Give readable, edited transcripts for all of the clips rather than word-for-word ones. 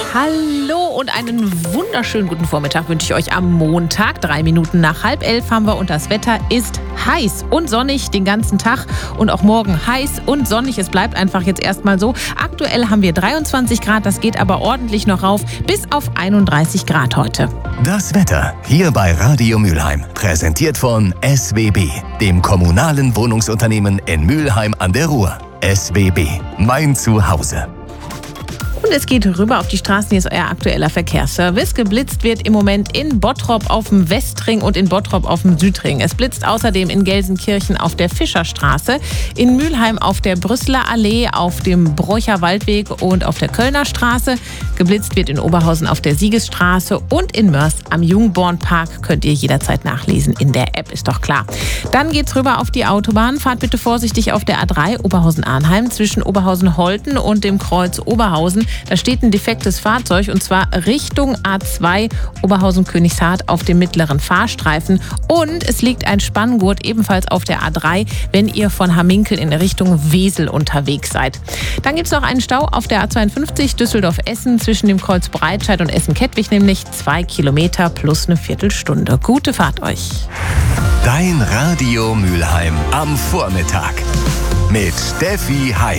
Hallo und einen wunderschönen guten Vormittag wünsche ich euch am Montag. 3 Minuten nach 10:30 haben wir und das Wetter ist heiß und sonnig den ganzen Tag und auch morgen heiß und sonnig. Es bleibt einfach jetzt erstmal so. Aktuell haben wir 23 Grad, das geht aber ordentlich noch rauf, bis auf 31 Grad heute. Das Wetter hier bei Radio Mülheim, präsentiert von SWB, dem kommunalen Wohnungsunternehmen in Mülheim an der Ruhr. SWB, mein Zuhause. Und es geht rüber auf die Straßen, hier ist euer aktueller Verkehrsservice. Geblitzt wird im Moment in Bottrop auf dem Westring und in Bottrop auf dem Südring. Es blitzt außerdem in Gelsenkirchen auf der Fischerstraße, in Mülheim auf der Brüsseler Allee, auf dem Brocher Waldweg und auf der Kölner Straße. Geblitzt wird in Oberhausen auf der Siegesstraße und in Mörs am Jungbornpark. Könnt ihr jederzeit nachlesen in der App, ist doch klar. Dann geht's rüber auf die Autobahn. Fahrt bitte vorsichtig auf der A3 Oberhausen-Arnheim zwischen Oberhausen-Holten und dem Kreuz Oberhausen. Da steht ein defektes Fahrzeug und zwar Richtung A2 Oberhausen-Königshardt auf dem mittleren Fahrstreifen. Und es liegt ein Spanngurt ebenfalls auf der A3, wenn ihr von Hamminkel in Richtung Wesel unterwegs seid. Dann gibt es noch einen Stau auf der A52 Düsseldorf-Essen zwischen dem Kreuz Breitscheid und Essen-Kettwig, nämlich 2 Kilometer plus eine Viertelstunde. Gute Fahrt euch. Dein Radio Mülheim am Vormittag mit Steffi Hein.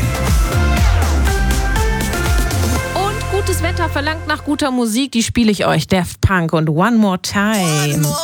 Gutes Wetter verlangt nach guter Musik, die spiele ich euch. Daft Punk und One More Time.